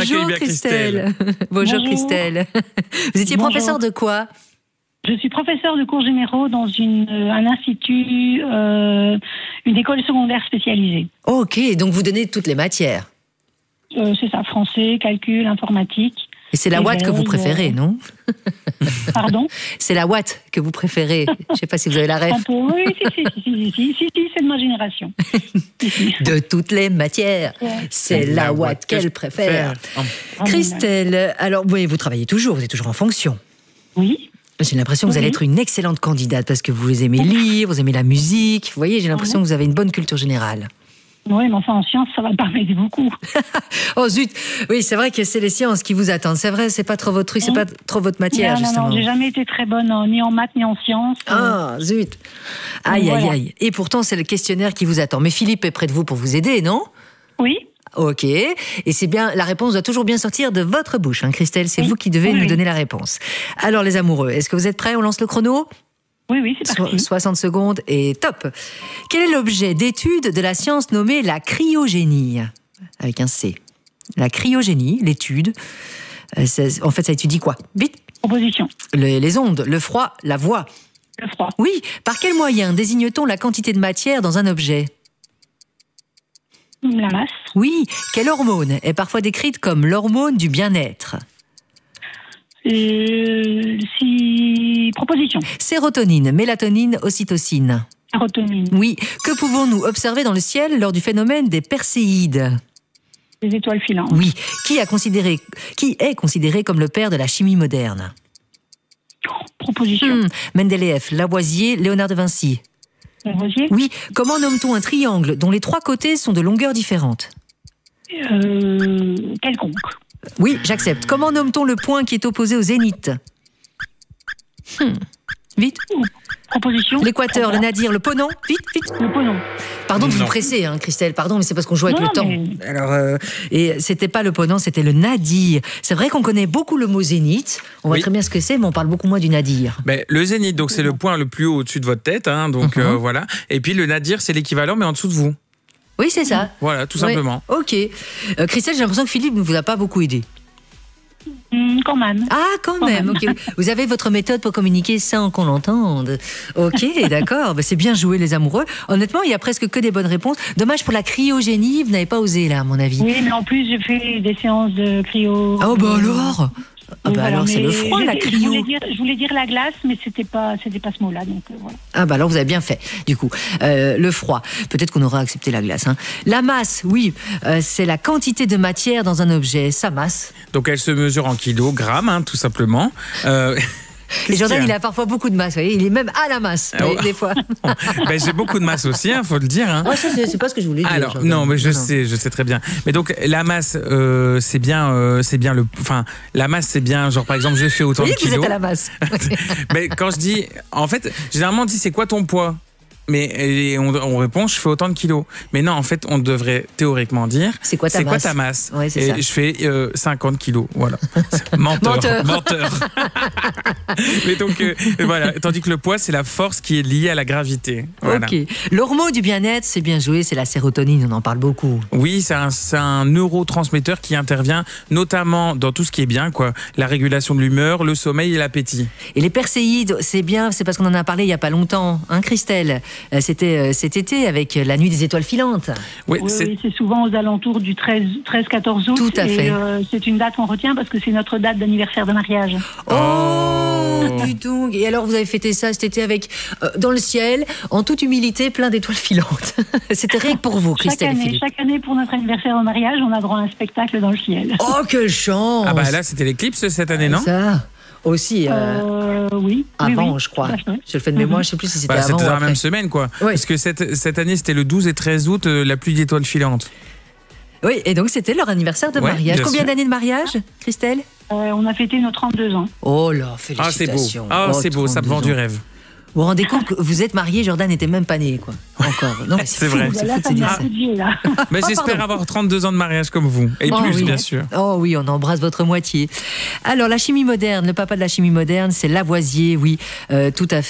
Bonjour bien Christelle. Bonjour Christelle. Vous étiez professeur de quoi? Je suis professeur de cours généraux dans un institut, une école secondaire spécialisée. Ok, donc vous donnez toutes les matières. C'est ça, français, calcul, informatique. Et c'est la Watt que vous préférez, non? Pardon? C'est la Watt que vous préférez. Je ne sais pas si vous avez la ref. Oui, si, c'est de ma génération. De toutes les matières, c'est la Watt qu'elle préfère. Christelle, alors oui, vous travaillez toujours, vous êtes toujours en fonction. Oui. J'ai l'impression que vous allez être une excellente candidate parce que vous aimez lire, vous aimez la musique. Vous voyez, j'ai l'impression que vous avez une bonne culture générale. Oui, mais enfin, en sciences, ça va pas m'aider beaucoup. Oh zut! Oui, c'est vrai que c'est les sciences qui vous attendent. C'est vrai, c'est pas trop votre truc, c'est pas trop votre matière, justement. Non, j'ai jamais été très bonne ni en maths ni en sciences. Ah, zut! Aïe, aïe, aïe. Et pourtant, c'est le questionnaire qui vous attend. Mais Philippe est près de vous pour vous aider, non? Oui. Ok. Et c'est bien, la réponse doit toujours bien sortir de votre bouche, hein, Christelle. C'est vous qui devez nous donner la réponse. Alors, les amoureux, est-ce que vous êtes prêts? On lance le chrono? Oui, c'est parti. 60 secondes et top. Quel est l'objet d'étude de la science nommée la cryogénie? Avec un C. La cryogénie, l'étude, en fait, ça étudie quoi? Vite. Proposition. Les ondes, le froid, la voix. Le froid. Oui. Par quel moyen désigne-t-on la quantité de matière dans un objet? La masse. Oui. Quelle hormone est parfois décrite comme l'hormone du bien-être? Proposition. Sérotonine, mélatonine, ocytocine. Sérotonine. Oui. Que pouvons-nous observer dans le ciel lors du phénomène des perséides? Des étoiles filantes. Oui. Qui est considéré comme le père de la chimie moderne? Proposition. Mendeleïev, Lavoisier, Léonard de Vinci. Lavoisier. Oui. Comment nomme-t-on un triangle dont les trois côtés sont de longueur différente? Quelconque. Oui, j'accepte. Comment nomme-t-on le point qui est opposé au zénith? Vite. Proposition. L'équateur, le nadir, le ponant. Vite. Le ponant. Pardon de vous presser, hein, Christelle. Pardon, mais c'est parce qu'on joue avec le temps. Alors, et c'était pas le ponant, c'était le nadir. C'est vrai qu'on connaît beaucoup le mot zénith. On voit très bien ce que c'est, mais on parle beaucoup moins du nadir. Mais le zénith, donc c'est le point le plus haut au-dessus de votre tête, hein, donc voilà. Et puis le nadir, c'est l'équivalent, mais en dessous de vous. Oui, c'est ça. Voilà, tout simplement. Ok. Christelle, j'ai l'impression que Philippe ne vous a pas beaucoup aidé. Quand même. Ah, quand même. Ok. Vous avez votre méthode pour communiquer sans qu'on l'entende. Ok, d'accord. C'est bien joué, les amoureux. Honnêtement, il y a presque que des bonnes réponses. Dommage pour la cryogénie, vous n'avez pas osé, là, à mon avis. Oui, mais en plus, j'ai fait des séances de cryo. Oh, bah alors alors, c'est le froid, la cryo. Je voulais dire la glace, mais c'était pas ce mot-là, donc voilà. Ah bah alors vous avez bien fait, du coup. Le froid, peut-être qu'on aura accepté la glace. Hein. La masse, oui, c'est la quantité de matière dans un objet, sa masse. Donc elle se mesure en kilogrammes, hein, tout simplement. Et Jordan, il a parfois beaucoup de masse, vous voyez, il est même à la masse, des fois. Ben, j'ai beaucoup de masse aussi, faut le dire. Hein. Oh, ça, c'est pas ce que je voulais dire. Alors, Jordan. non, mais je sais très bien. Mais donc, la masse, c'est bien le. Enfin, la masse, c'est bien, genre, par exemple, je fais autant de kilos. Vous êtes à la masse. Mais quand je dis. En fait, généralement, on dit c'est quoi ton poids? Mais on répond, je fais autant de kilos. Mais non, en fait, on devrait théoriquement dire c'est quoi ta masse? Ouais, c'est ça. Et je fais 50 kilos. Voilà. Menteur. Mais donc, voilà. Tandis que le poids, c'est la force qui est liée à la gravité. Voilà. Ok. L'hormone du bien-être, c'est bien joué, c'est la sérotonine, on en parle beaucoup. Oui, c'est un neurotransmetteur qui intervient notamment dans tout ce qui est bien, quoi. La régulation de l'humeur, le sommeil et l'appétit. Et les perséides, c'est bien, c'est parce qu'on en a parlé il n'y a pas longtemps, hein, Christelle? C'était cet été avec la nuit des étoiles filantes. Oui, c'est souvent aux alentours du 13-14 août. Tout à fait. C'est une date qu'on retient parce que c'est notre date d'anniversaire de mariage. Oh, putain. Et alors vous avez fêté ça cet été avec, dans le ciel, en toute humilité, plein d'étoiles filantes. C'était rien que pour vous, Christelle et Philippe. Chaque année, pour notre anniversaire de mariage, on a droit à un spectacle dans le ciel. Oh, quelle chance! Ah bah là, c'était l'éclipse cette année, non? Ça aussi, oui. avant, oui, je crois. Je le fais de mémoire, je ne sais plus si c'était avant c'était ou dans après. la même semaine, quoi. Oui. Parce que cette année, c'était le 12 et 13 août, la pluie d'étoiles filantes. Oui, et donc c'était leur anniversaire de mariage. Combien d'années de mariage, Christelle? On a fêté nos 32 ans. Oh là, félicitations. Ah, c'est beau, ça me vend du rêve. Vous vous rendez compte que vous êtes mariés, Jordan n'était même pas né, quoi. Encore. Non, c'est vrai. C'est fou de dire ça. Mais j'espère avoir 32 ans de mariage comme vous. Et plus, bien sûr. Oh oui, on embrasse votre moitié. Alors, la chimie moderne, le papa de la chimie moderne, c'est Lavoisier, oui, tout à fait.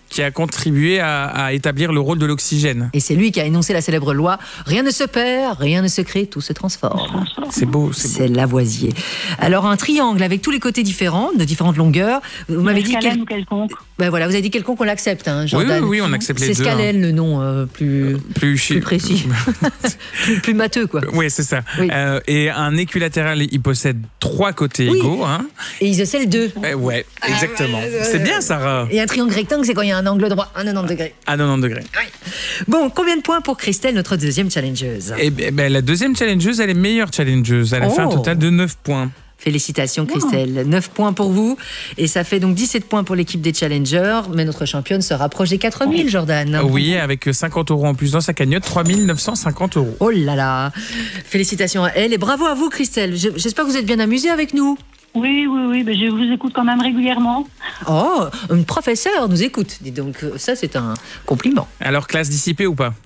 qui a contribué à établir le rôle de l'oxygène. Et c'est lui qui a énoncé la célèbre loi « Rien ne se perd, rien ne se crée, tout se transforme ». C'est beau, c'est beau. C'est Lavoisier. Alors, un triangle avec tous les côtés différents, de différentes longueurs. Vous m'avez dit Scalène ou quelconque. Ben voilà, vous avez dit quelconque, on l'accepte, hein, Jordan. Oui, on accepte les deux. C'est Scalène, le nom plus précis, plus matheux, quoi. Oui, c'est ça. Oui. Et un équilatéral, il possède 3 côtés égaux. Hein. Et isocèle 2. Ouais, exactement. C'est bien, Sarah. Et un triangle rectangle, c'est quand il y a un angle droit, à 90 degrés. À 90 degrés. Oui. Bon, combien de points pour Christelle, notre deuxième challengeuse? Et ben, la deuxième challengeuse, elle est meilleure challengeuse. Elle a fait un total de 9 points. Félicitations Christelle, 9 points pour vous et ça fait donc 17 points pour l'équipe des challengers, mais notre championne se rapproche des 4000, Jordan. Oui, avec 50 € en plus dans sa cagnotte, 3950 €. Oh là là, félicitations à elle et bravo à vous Christelle, j'espère que vous êtes bien amusée avec nous. Oui, ben je vous écoute quand même régulièrement. Oh, une professeure nous écoute, dis donc, ça c'est un compliment. Alors, classe dissipée ou pas?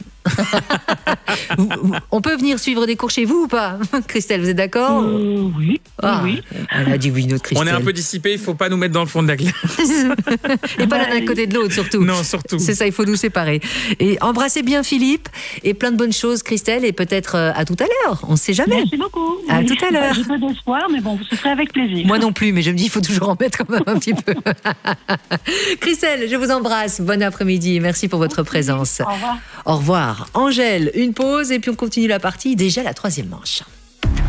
On peut venir suivre des cours chez vous ou pas? Christelle, vous êtes d'accord? Oui. Elle a dit oui, notre Christelle. On est un peu dissipé, il faut pas nous mettre dans le fond de la glace. Et pas l'un à côté de l'autre surtout. Non, surtout. C'est ça, il faut nous séparer. Et embrassez bien Philippe et plein de bonnes choses Christelle et peut-être à tout à l'heure, on ne sait jamais. Merci beaucoup. À tout à l'heure. J'ai peu d'espoir, mais bon, ce serait avec plaisir. Moi non plus, mais je me dis il faut toujours en mettre quand même un petit peu. Christelle, je vous embrasse. Bon après-midi et merci pour votre présence. Au revoir. Au revoir. Angèle, une pause et puis on continue la partie, déjà la 3e manche.